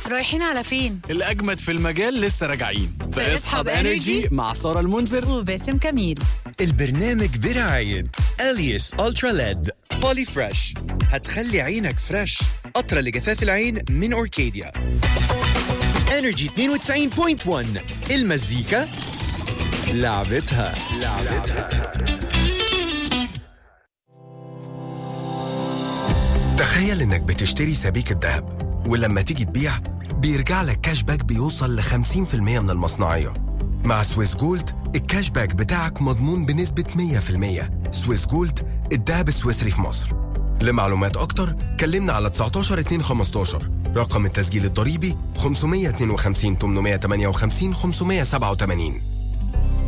رايحين على فين؟ الأجمد في المجال لسه راجعين في اصحاب انرجي مع سارة المنذر وباسم كميل. البرنامج برعاية أليس ألترا ليد بولي فريش، هتخلي عينك فريش. قطرة لجفاف العين من أوركيديا. انرجي 92.1 المزيكا لعبتها. تخيل انك بتشتري سبيكة ذهب، ولما تيجي تبيع بيرجع لك كاش باك بيوصل ل50% من المصنعية. مع سويس جولد الكاش باك بتاعك مضمون بنسبة 100%. سويس جولد، الذهب السويسري في مصر. لمعلومات أكتر كلمنا على 19 2 15. رقم التسجيل الضريبي 552 858 587.